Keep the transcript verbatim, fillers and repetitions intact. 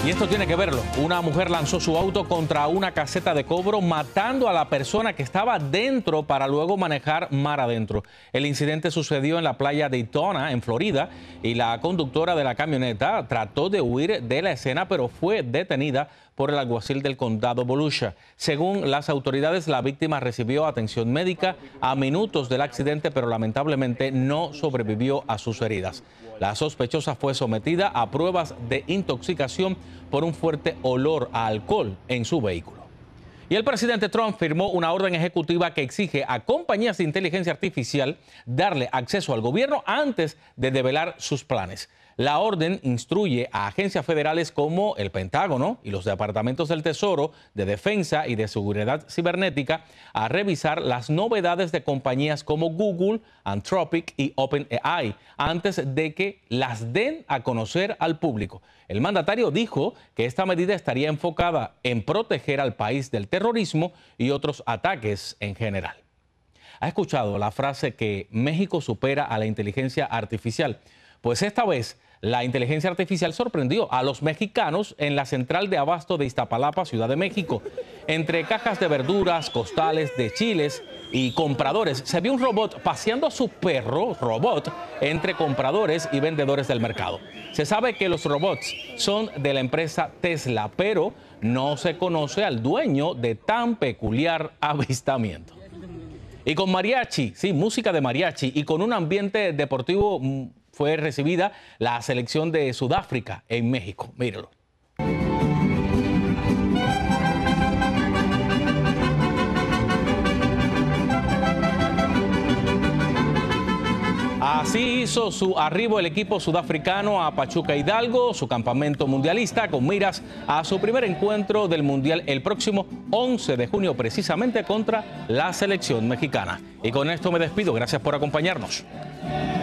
Y esto tiene que verlo. Una mujer lanzó su auto contra una caseta de cobro, matando a la persona que estaba dentro para luego manejar mar adentro. El incidente sucedió en la playa Daytona, en Florida, y la conductora de la camioneta trató de huir de la escena, pero fue detenida por el alguacil del condado Volusia. Según las autoridades, la víctima recibió atención médica a minutos del accidente, pero lamentablemente no sobrevivió a sus heridas. La sospechosa fue sometida a pruebas de intoxicación por un fuerte olor a alcohol en su vehículo. Y el presidente Trump firmó una orden ejecutiva que exige a compañías de inteligencia artificial darle acceso al gobierno antes de develar sus planes. La orden instruye a agencias federales como el Pentágono y los departamentos del Tesoro, de Defensa y de Seguridad Cibernética a revisar las novedades de compañías como Google, Anthropic y OpenAI antes de que las den a conocer al público. El mandatario dijo que esta medida estaría enfocada en proteger al país del terrorismo y otros ataques en general. ¿Ha escuchado la frase que México supera a la inteligencia artificial? Pues esta vez la inteligencia artificial sorprendió a los mexicanos en la central de abasto de Iztapalapa, Ciudad de México. Entre cajas de verduras, costales de chiles y compradores, se vio un robot paseando a su perro robot entre compradores y vendedores del mercado. Se sabe que los robots son de la empresa Tesla, pero no se conoce al dueño de tan peculiar avistamiento. Y con mariachi, sí, música de mariachi, y con un ambiente deportivo fue recibida la selección de Sudáfrica en México. Míralo. Así hizo su arribo el equipo sudafricano a Pachuca Hidalgo, su campamento mundialista, con miras a su primer encuentro del Mundial el próximo once de junio, precisamente contra la selección mexicana. Y con esto me despido. Gracias por acompañarnos.